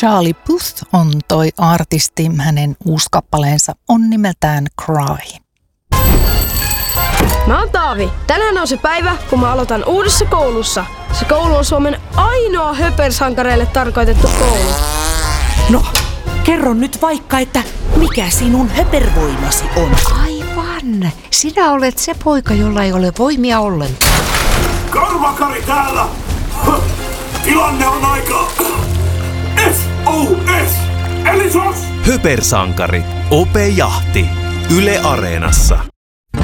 Charlie Puth on toi artisti. Hänen uusi kappaleensa on nimeltään Cry. Mä oon Taavi. Tänään on se päivä, kun mä aloitan uudessa koulussa. Se koulu on Suomen ainoa höpersankareille tarkoitettu koulu. No, kerro nyt vaikka, että mikä sinun höpervoimasi on? Aivan. Sinä olet se poika, jolla ei ole voimia ollenkaan. Karvakari täällä! Tilanne on aika... SOS! Eli SOS! Höpersankari. Ope Jahti. Yle Areenassa.